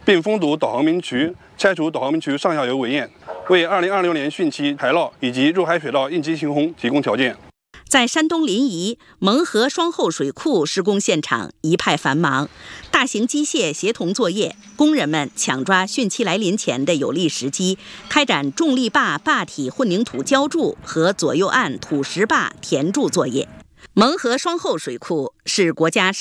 并封堵导航明渠，拆除导航明渠上下游围堰，为2026年汛期海涝以及入海水道应急行洪提供条件。 在山东临沂蒙河双后水库施工现场一派繁忙，大型机械协同作业，工人们抢抓汛期来临前的有利时机，开展重力坝坝体混凝土浇筑和左右岸土石坝填筑作业。蒙河双后水库是国家